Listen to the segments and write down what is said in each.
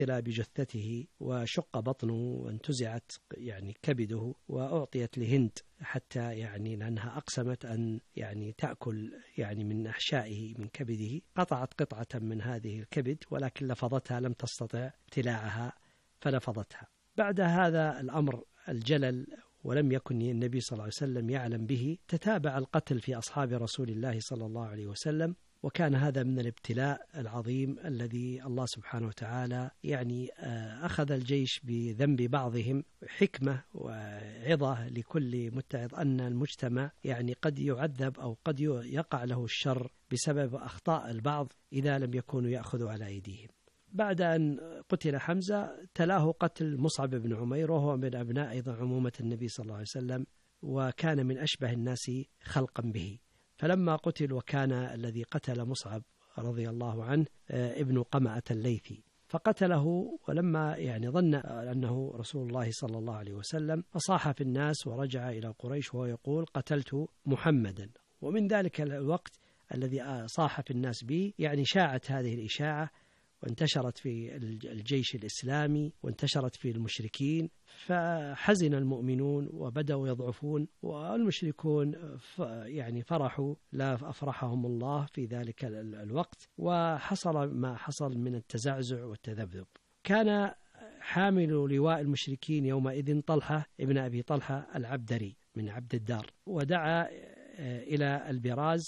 بجثته وشق بطنه وانتزعت يعني كبده وأعطيت لهند حتى يعني لأنها أقسمت أن يعني تأكل يعني من أحشائه من كبده. قطعت قطعة من هذه الكبد ولكن لفظتها، لم تستطع ابتلاعها فلفظتها. بعد هذا الأمر الجلل ولم يكن النبي صلى الله عليه وسلم يعلم به، تتابع القتل في أصحاب رسول الله صلى الله عليه وسلم، وكان هذا من الابتلاء العظيم الذي الله سبحانه وتعالى يعني أخذ الجيش بذنب بعضهم، حكمة وعظة لكل متعظ أن المجتمع يعني قد يعذب أو قد يقع له الشر بسبب أخطاء البعض إذا لم يكونوا يأخذوا على أيديهم. بعد أن قتل حمزة تلاه قتل مصعب بن عمير، وهو من أبناء أيضا عمومة النبي صلى الله عليه وسلم، وكان من أشبه الناس خلقا به. فلما قتل، وكان الذي قتل مصعب رضي الله عنه ابن قمأة الليثي، فقتله ولما يعني ظن أنه رسول الله صلى الله عليه وسلم فصاح في الناس ورجع إلى قريش وهو يقول قتلت محمدا. ومن ذلك الوقت الذي صاح في الناس به يعني شاعت هذه الإشاعة وانتشرت في الجيش الإسلامي وانتشرت في المشركين، فحزن المؤمنون وبدأوا يضعفون، والمشركون يعني فرحوا لا أفرحهم الله في ذلك الوقت، وحصل ما حصل من التزعزع والتذبذب. كان حامل لواء المشركين يومئذ طلحة ابن أبي طلحة العبدري من عبد الدار، ودعا إلى البراز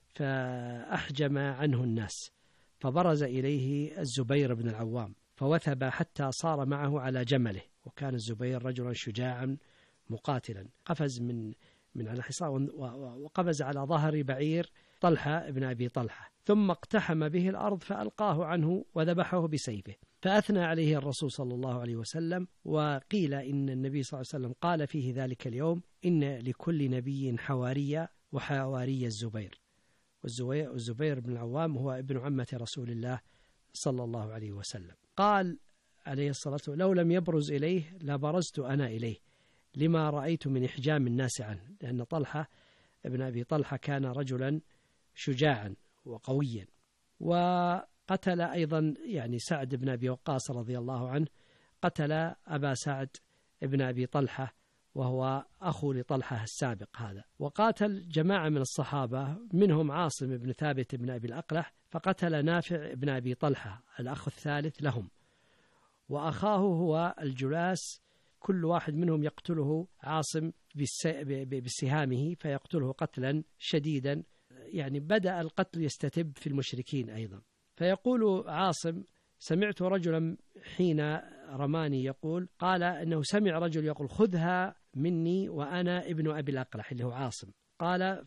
فأحجم عنه الناس، فبرز إليه الزبير بن العوام فوثب حتى صار معه على جمله، وكان الزبير رجلا شجاعا مقاتلا، قفز من على الحصان وقفز على ظهر بعير طلحة ابن أبي طلحة، ثم اقتحم به الأرض فألقاه عنه وذبحه بسيفه. فأثنى عليه الرسول صلى الله عليه وسلم، وقيل إن النبي صلى الله عليه وسلم قال فيه ذلك اليوم إن لكل نبي حوارية وحواري الزبير. والزبير بن العوام هو ابن عمة رسول الله صلى الله عليه وسلم. قال عليه الصلاة والسلام لو لم يبرز إليه لبرزت أنا إليه لما رأيت من إحجام الناس عنه، لأن طلحة ابن أبي طلحة كان رجلا شجاعا وقويا. وقتل أيضا يعني سعد بن أبي وقاص رضي الله عنه، قتل أبا سعد ابن أبي طلحة وهو أخو لطلحة السابق هذا. وقاتل جماعة من الصحابة منهم عاصم بن ثابت بن أبي الأقلح، فقتل نافع بن أبي طلحة الأخ الثالث لهم، وأخاه هو الجلاس، كل واحد منهم يقتله عاصم بسهامه فيقتله قتلا شديدا. يعني بدأ القتل يستتب في المشركين أيضا. فيقول عاصم سمعت رجلا حين رماني يقول، قال أنه سمع رجل يقول خذها مني وأنا ابن أبي الأقلح اللي هو عاصم. قال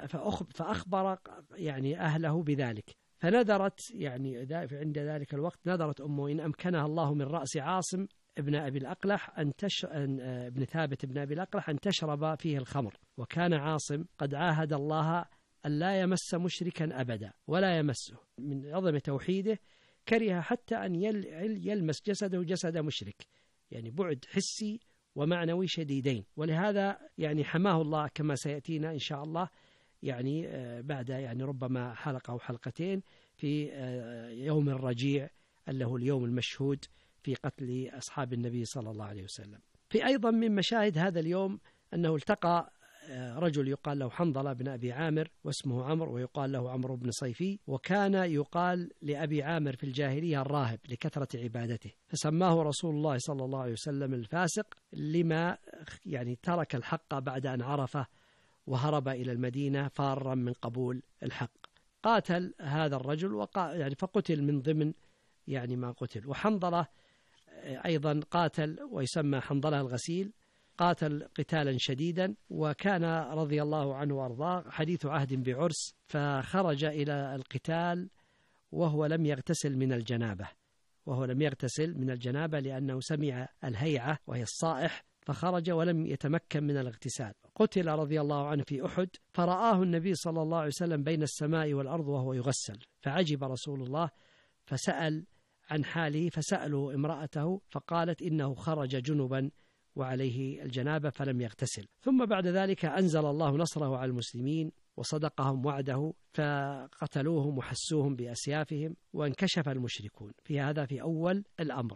فأخبر يعني أهله بذلك، فنذرت يعني عند ذلك الوقت نذرت أمه إن أمكنها الله من رأس عاصم ابن أبي الأقلح ابن ثابت ابن أبي الأقلح أن تشرب فيه الخمر. وكان عاصم قد عاهد الله أن لا يمس مشركا أبدا ولا يمسه، من عظم توحيده كره حتى أن يلمس جسده جسد مشرك، يعني بعد حسي ومعنوي شديدين. ولهذا يعني حماه الله كما سيأتينا إن شاء الله يعني بعد يعني ربما حلقة أو حلقتين في يوم الرجيع اللي هو اليوم المشهود في قتل أصحاب النبي صلى الله عليه وسلم. في أيضا من مشاهد هذا اليوم أنه التقى رجل يقال له حنظلة بن أبي عامر واسمه عمرو، ويقال له عمرو بن صيفي، وكان يقال لأبي عامر في الجاهلية الراهب لكثرة عبادته، فسماه رسول الله صلى الله عليه وسلم الفاسق لما يعني ترك الحق بعد أن عرفه وهرب إلى المدينة فارا من قبول الحق. قاتل هذا الرجل يعني فقتل من ضمن يعني ما قتل. وحنظلة أيضا قاتل ويسمى حنظلة الغسيل، قاتل قتالا شديدا، وكان رضي الله عنه وارضاه حديث عهد بعرس، فخرج إلى القتال وهو لم يغتسل من الجنابة لأنه سمع الهيعة وهي الصائح فخرج ولم يتمكن من الاغتسال. قتل رضي الله عنه في أحد، فرآه النبي صلى الله عليه وسلم بين السماء والأرض وهو يغسل، فعجب رسول الله فسأل عن حاله، فسألوا امرأته فقالت إنه خرج جنبا وعليه الجنابة فلم يغتسل. ثم بعد ذلك أنزل الله نصره على المسلمين وصدقهم وعده، فقتلوهم وحسوهم بأسيافهم وانكشف المشركون. في هذا في أول الأمر.